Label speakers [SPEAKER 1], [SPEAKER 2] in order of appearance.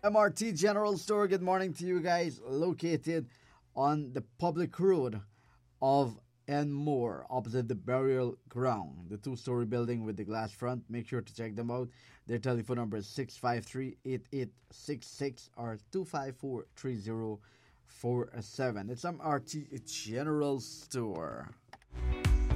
[SPEAKER 1] MRT General Store. Good morning to you guys. Located on the public road of Enmore, opposite the burial ground. The two-story building with the glass front. Make sure to check them out. Their telephone number is 653-8866 or 254-3047. It's MRT General Store.